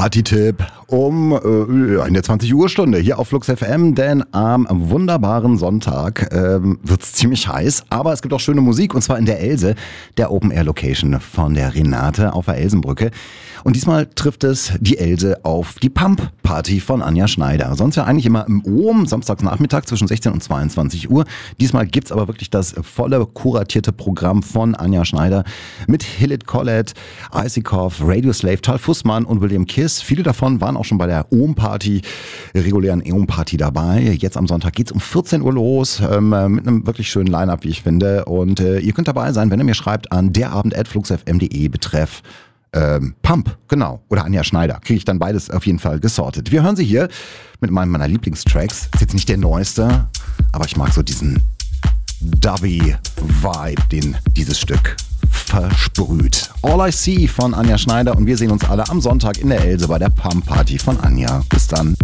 Party-Tipp in der 20 Uhr Stunde hier auf Flux FM, denn am wunderbaren Sonntag wird's ziemlich heiß, aber es gibt auch schöne Musik und zwar in der Else, der Open-Air-Location von der Renate auf der Elsenbrücke. Und diesmal trifft es die Else auf die Pump-Party von Anja Schneider. Sonst ja eigentlich immer im Ohm, samstagsnachmittag zwischen 16 und 22 Uhr. Diesmal gibt's aber wirklich das volle, kuratierte Programm von Anja Schneider mit Hillit Collett, Icikoff, Radioslave, Tal Fussmann und William Kiss. Viele davon waren auch schon bei der Ohm-Party, regulären Ohm-Party dabei. Jetzt am Sonntag geht's um 14 Uhr los, mit einem wirklich schönen Line-Up, wie ich finde. Und ihr könnt dabei sein, wenn ihr mir schreibt an derabend@fluxfm.de betreff Pump, genau. Oder Anja Schneider. Kriege ich dann beides auf jeden Fall gesortet. Wir hören sie hier mit einem meiner Lieblingstracks. Ist jetzt nicht der neueste, aber ich mag so diesen Dubby-Vibe, den dieses Stück versprüht. All I See von Anja Schneider und wir sehen uns alle am Sonntag in der Else bei der Pump-Party von Anja. Bis dann.